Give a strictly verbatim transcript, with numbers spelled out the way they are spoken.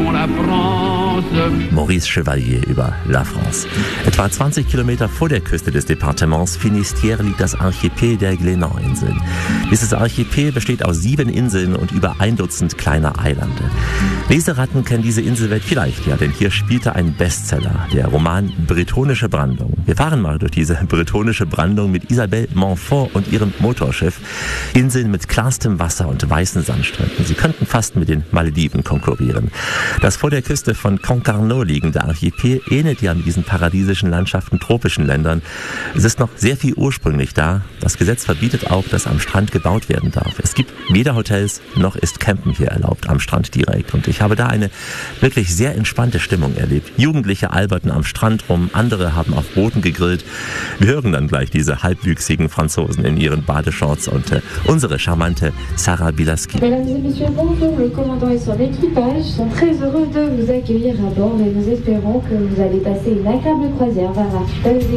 la France. Maurice Chevalier über La France. Etwa zwanzig Kilometer vor der Küste des Departements Finisterre liegt das Archipel der Glénan-Inseln. Dieses Archipel besteht aus sieben Inseln und über ein Dutzend kleiner Eilande. Leseratten kennen diese Inselwelt vielleicht, ja, denn hier spielte ein Bestseller, der Roman Bretonische Brandung. Wir fahren mal durch diese bretonische Brandung mit Isabelle Montfort und ihrem Motorschiff. Inseln mit klarstem Wasser und weißen Sandstränden. Sie könnten fast mit den Malediven konkurrieren. Das vor der Küste von Concarneau liegende Archipel ähnelt ja mit diesen paradiesischen Landschaften tropischen Ländern. Es ist noch sehr viel ursprünglich da. Das Gesetz verbietet auch, dass am Strand gebaut werden darf. Es gibt weder Hotels, noch ist Campen hier erlaubt, am Strand direkt. Und ich habe da eine wirklich sehr entspannte Stimmung erlebt. Jugendliche alberten am Strand rum, andere haben auf Booten gegrillt. Wir hören dann gleich diese halbwüchsigen Franzosen in ihren Badeshorts und äh, unsere charmante Sarah Bilaski. Mesdames et messieurs, bonjour, le commandant et son équipage sont très heureux de vous accueillir à bord et nous espérons que vous allez passer une agréable croisière vers l'archipel.